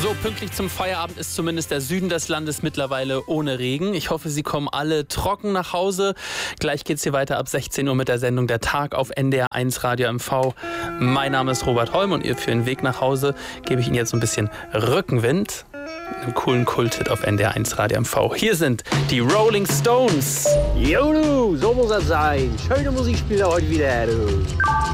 So, pünktlich zum Feierabend ist zumindest der Süden des Landes mittlerweile ohne Regen. Ich hoffe, Sie kommen alle trocken nach Hause. Gleich geht's hier weiter ab 16 Uhr mit der Sendung Der Tag auf NDR 1 Radio MV. Mein Name ist Robert Holm und für den Weg nach Hause gebe ich Ihnen jetzt so ein bisschen Rückenwind. Einen coolen Kulthit auf NDR 1 Radio MV. Hier sind die Rolling Stones. Jo, du, so muss das sein. Schöne Musik spielt er heute wieder, du.